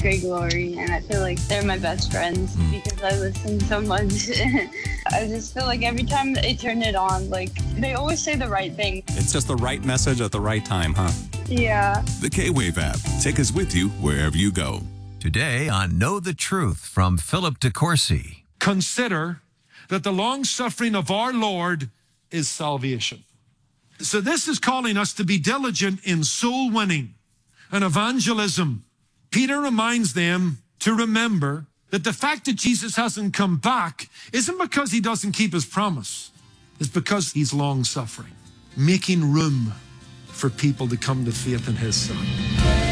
Greg Laurie, and I feel like they're my best friends because I listen so much. I just feel like every time they turn it on, like, they always say the right thing. It's just the right message at the right time, huh? Yeah. The K-Wave app. Take us with you wherever you go. Today on Know the Truth from Philip DeCourcy. Consider that the long-suffering of our Lord is salvation. So this is calling us to be diligent in soul winning and evangelism. Peter reminds them to remember that the fact that Jesus hasn't come back isn't because he doesn't keep his promise. It's because he's long-suffering, making room for people to come to faith in his Son.